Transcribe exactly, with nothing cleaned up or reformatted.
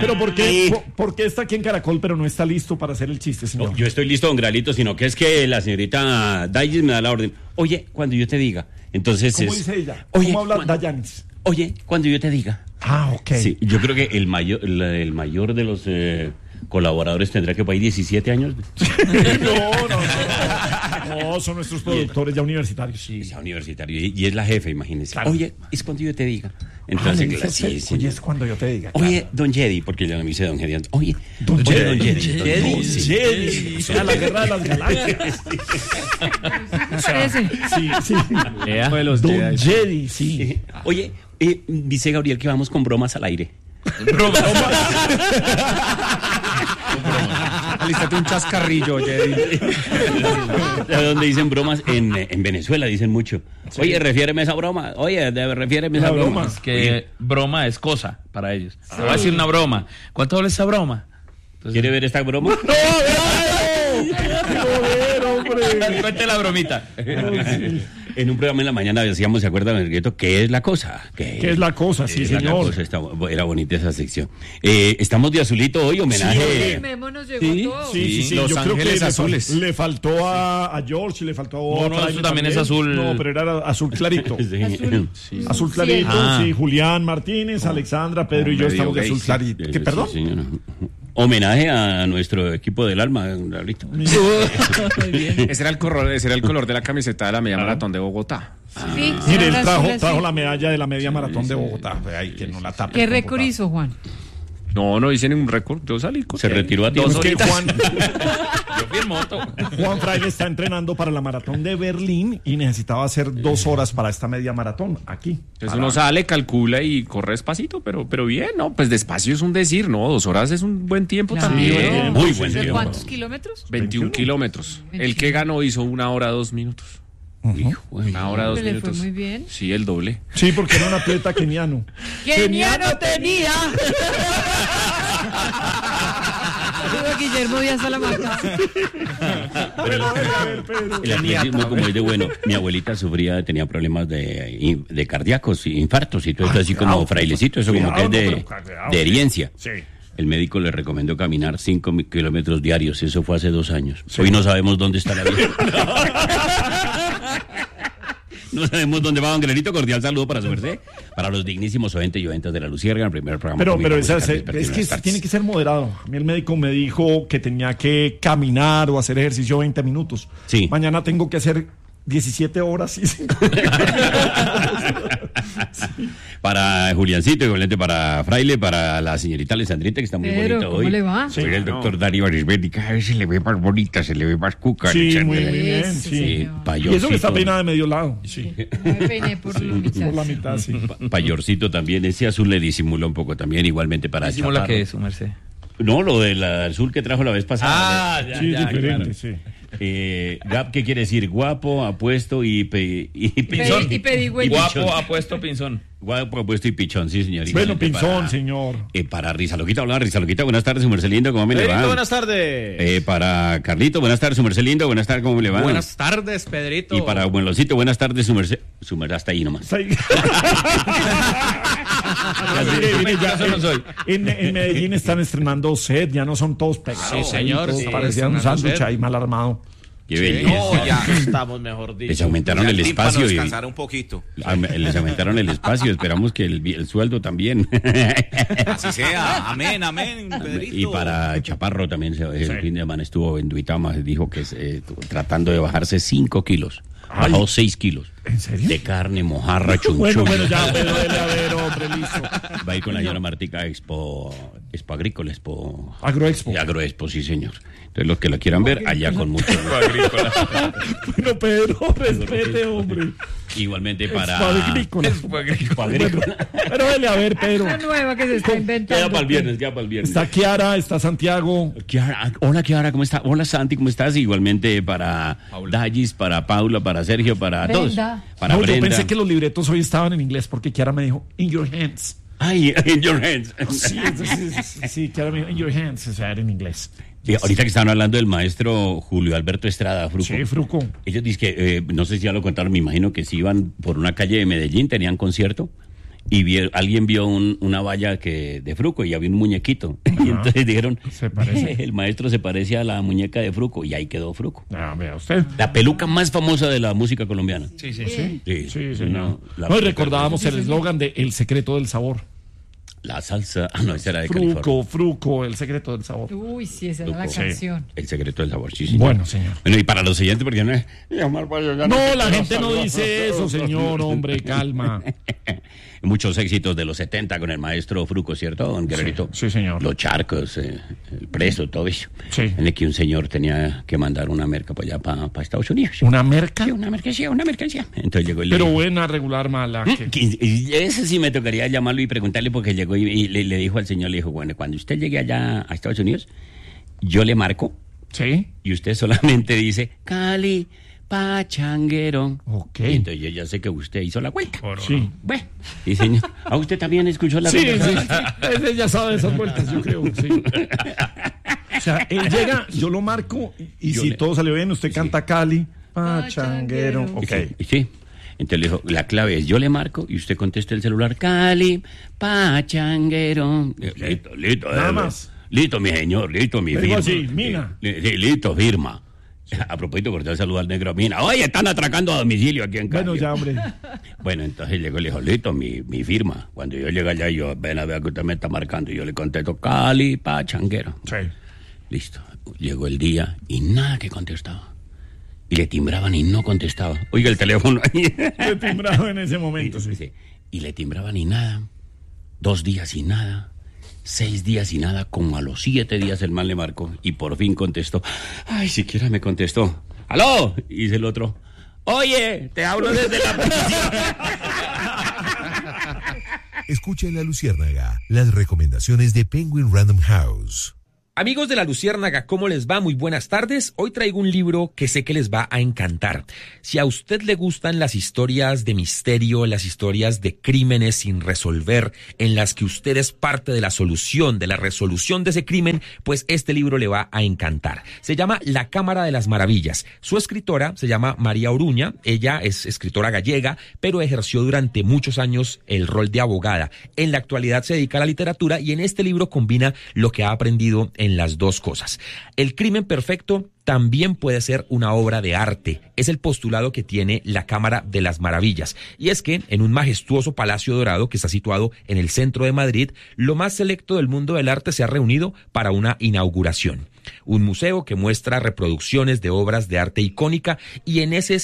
Pero ¿por qué, por, ¿por qué está aquí en Caracol pero no está listo para hacer el chiste, señor? No, yo estoy listo, don Gralito, sino que es que la señorita Dayis me da la orden. Oye, cuando yo te diga. Entonces ¿Cómo es, dice ella? Oye, ¿Cómo habla cuando, Dayanis? Oye, cuando yo te diga. Ah, ok. Sí, yo creo que el mayor, el, el mayor de los eh, colaboradores tendrá que por ahí diecisiete años. no, no, no. No, son nuestros productores ya universitarios. Sí. Es universitario y, y es la jefe, imagínese. Claro. Oye, es cuando yo te diga. Ah, Entonces, le dice, sí, sí. Oye, es cuando yo te diga. Oye, claro. don Jedi, porque ya no me dice don Jedi. Oye, Don oye, Jedi. don Jedi. Jedi. Don Sí. Jedi. O sea, la guerra de las galaxias. Me parece. Sí, sí. Lea. Don Jedi, sí. Oye, eh, dice Gabriel que vamos con bromas al aire. Broma. Alístate un chascarrillo, Jedi. ¿De dónde dicen bromas? En, en Venezuela dicen mucho. Sí. Oye, refiéreme a esa broma. Oye, de- refiéreme a esa La broma. broma. Es que broma es cosa para ellos. Te voy a decir una broma. ¿Cuánto vale esa broma? Entonces, ¿Quiere ver esta broma? ¡No, joder, hombre! cuente la bromita. En un programa en la mañana decíamos, ¿se acuerdan, Mergueto? ¿Qué es la cosa? ¿Qué, ¿Qué es la cosa? Sí, es la señor. cosa? Está- era bonita esa sección. Eh, estamos de azulito hoy, homenaje. El Memo nos llegó Sí, todo. Sí, sí, sí. Los yo creo que Ángeles le, fal- Azules. le faltó a, a George, le faltó a No, no, Fraile eso también es azul. No, pero era azul clarito. Sí. Azul. Sí. Azul clarito, Ah. sí. Julián Martínez, Alexandra, Pedro y yo medio estamos de gay, azul sí. clarito. ¿Qué, Sí, perdón? señora. Homenaje a nuestro equipo del alma, Gabrielito. Ese era el color, ese era el color de la camiseta de la media maratón de Bogotá. Sí, Mire, él era trajo, azul así. trajo la medalla de la media maratón de Bogotá. Ay, que no la tape. ¿Qué con récord Bogotá. hizo, Juan? No, no hice ningún récord. Yo salí con Se retiró a dos tiempo. Es que horitas. Juan, Yo fui en moto. Juan Fraile está entrenando para la maratón de Berlín y necesitaba hacer dos horas para esta media maratón aquí. Entonces uno sale, calcula y corre despacito, pero, pero bien, ¿no? Pues despacio es un decir, ¿no? Dos horas es un buen tiempo Claro. también. Muy buen ¿De tiempo. cuántos kilómetros? veintiún kilómetros. El que ganó hizo una hora dos minutos. Hijo, Una hora dos Le fue minutos. muy bien. Sí, el doble. Sí, porque era un atleta keniano. ¡Keniano tenía! Saludo a Guillermo Díaz Salamanca. El atletismo como es de bueno. Mi abuelita sufría, tenía problemas de, de cardíacos, infartos y todo esto, Ah, así cuidado, como frailecito, eso como que cuidado, es de, no, pero cuidado, de sí. herencia. Sí. El médico le recomendó caminar cinco kilómetros diarios, eso fue hace dos años. Hoy no sabemos dónde está la vida. No sabemos dónde va don Granito. Cordial saludo para su merced, para los dignísimos oyentes y oyentas de la Luciérnaga, el primer programa. Pero, cómico pero esa- musical es, vespertino es de que las tardes. tiene que ser moderado. A mí el médico me dijo que tenía que caminar o hacer ejercicio veinte minutos. Sí. Mañana tengo que hacer diecisiete horas y cinco Para Juliancito, igualmente para Fraile, para la señorita Alessandrita, que está muy Pedro, bonita ¿cómo hoy. le va? Soy el doctor Darío Arismendi. Cada vez se le ve más bonita, se le ve más cuca. Sí, Alexandra. muy, muy bien, Eso, sí. señor. Y eso que está Payorcito. peinada de medio lado. Sí. Me peiné por la mitad. Por la mitad, sí. Pa- Payorcito también, ese azul le disimula un poco también, igualmente para Disimula Chaparro. que es, su merced. No, lo del azul que trajo la vez pasada. ya, Sí, ya, diferente, claro. sí. Eh, Gap, ¿qué quiere decir? Guapo, apuesto y, pe- y pinzón. y pedigüeño. pichón. Guapo, apuesto, pinzón. Guapo, apuesto y pichón, sí, señorita. Bueno, Igualmente pinzón, para- señor. Eh, para Risa Loquita, hola Risa Loquita, buenas tardes, su merced lindo, ¿cómo me le va? Pedrito, buenas tardes. Eh, para Carlito, buenas tardes, su merced lindo, buenas tardes, ¿cómo le va? Buenas tardes, Pedrito. Y para Buenosito, buenas tardes, su merced, su merced hasta ahí nomás. Está ahí. Mire, mire, ya, Eso no soy. en, en Medellín están estrenando set, ya no son todos pegados. Sí, señor, Todos sí, parecían un estrenando sándwich set. ahí mal armado. Qué belleza. No, ya estamos, mejor dicho. Les aumentaron Ya el tímpano espacio y- descansar un poquito. Am- Les aumentaron el espacio, esperamos que el, el sueldo también. Así sea. Amén, amén, Pedrito. Y para Chaparro también, se- el fin de semana estuvo en Duitama, dijo que eh, tratando de bajarse cinco kilos. Ay. Bajó seis kilos. ¿En serio? De carne, mojarra, chunchullo. Bueno, bueno, ya, pero dele a ver, hombre, listo. Va a ir con la señora Martica a Expo, Expo Agrícola, Expo... Agroexpo. Y Agroexpo, sí, señor. Entonces, los que la quieran ver, allá con mucho gusto. Bueno, Pedro, respete, hombre. Igualmente para... Expo Agrícola. Expo Agrícola. Pero dele a ver, Pedro. Una nueva que se está inventando. Queda para el viernes, queda para el viernes. Está Kiara, está Santiago. Kiara, hola Kiara, ¿cómo está? Hola Santi, ¿cómo estás? Igualmente para Dallis, para Paula, para Sergio, para Brenda. todos. Para No, yo Brenda. pensé que los libretos hoy estaban en inglés porque Kiara me dijo, in your hands. Ay, in your hands. Sí, entonces, sí, Kiara me dijo, in your hands, o sea, era en inglés. Sí, ahorita que estaban hablando del maestro Julio Alberto Estrada, Fruco. Sí, Fruco. Ellos dicen que, eh, no sé si ya lo contaron, me imagino que si iban por una calle de Medellín, tenían concierto, y vi- alguien vio un- una valla que de Fruco y había un muñequito. Y entonces dijeron, Se parece. el maestro se parece a la muñeca de Fruco y ahí quedó Fruco. Ah, vea usted. La peluca más famosa de la música colombiana. Sí, sí. Sí, Sí, sí, señor. no, la No, y peluca- recordábamos el eslogan de El secreto del sabor. La salsa, ah no, esa era de California. Fruco, Fruco, el secreto del sabor. Uy, sí, esa era la Sí. canción. El secreto del sabor, sí, señor. Bueno, señor. Bueno, y para los siguientes, porque no es... No, la gente no dice eso, señor, hombre, calma. Muchos éxitos de los setenta con el maestro Fruco, ¿cierto, don Guerrerito? sí, señor. Los charcos, eh, el preso, todo eso. Sí. En el que un señor tenía que mandar una merca para allá, para, para Estados Unidos. ¿Una merca? Sí, una mercancía, una mercancía. Entonces llegó el... Pero buena, regular, mala. ¿qué? Que- y ese sí me tocaría llamarlo y preguntarle porque llegó y, y le, le dijo al señor, le dijo, bueno, cuando usted llegue allá a Estados Unidos, yo le marco ¿Sí? y usted solamente dice, Cali, pachanguero. Ok. Y entonces yo ya sé que usted hizo la vuelta. Sí. Bueno, sí, señor. ¿A usted también escuchó la Sí, sí, conversación? ese ya sabe esas vueltas, yo creo, sí. O sea, él llega, yo lo marco, y, y Yo si le- todo sale bien, usted canta Cali, pachanguero. Pachanguero. Ok. Sí, sí. Entonces le dijo, la clave es yo le marco y usted contesta el celular, Cali, pachanguero. Listo, listo. Nada eh, más. Listo, mi señor, listo, mi Le firma. digo así, Mina. Sí, sí, listo, firma. A propósito, corté el saludo al negro Mina. Oye, están atracando a domicilio aquí en Cali. Bueno, ya, hombre. Bueno, entonces llegó y le dijo, listo, mi, mi firma. Cuando yo llegué allá, yo, ven a ver que usted me está marcando. Y yo le contesto, Cali, pachanguero. Sí. Listo. Llegó el día y nada que contestaba. Y le timbraban y no contestaba. Oiga el teléfono ahí. He timbrado en ese momento, sí. Sí. Y le timbraban y nada. Dos días y nada. Seis días y nada. Como a los siete días el man le marcó y por fin contestó. Ay, siquiera me contestó. ¡Aló! Y dice el otro. Oye, te hablo desde la policía. Escucha en La Luciérnaga las recomendaciones de Penguin Random House. Amigos de La Luciérnaga, ¿cómo les va? Muy buenas tardes. Hoy traigo un libro que sé que les va a encantar. Si a usted le gustan las historias de misterio, las historias de crímenes sin resolver, en las que usted es parte de la solución, de la resolución de ese crimen, pues este libro le va a encantar. Se llama La Cámara de las Maravillas. Su escritora se llama María Oruña. Ella es escritora gallega, pero ejerció durante muchos años el rol de abogada. En la actualidad se dedica a la literatura y en este libro combina lo que ha aprendido en en las dos cosas. El crimen perfecto también puede ser una obra de arte. Es el postulado que tiene la Cámara de las Maravillas. Y es que en un majestuoso Palacio Dorado que está situado en el centro de Madrid, lo más selecto del mundo del arte se ha reunido para una inauguración. Un museo que muestra reproducciones de obras de arte icónica y en ese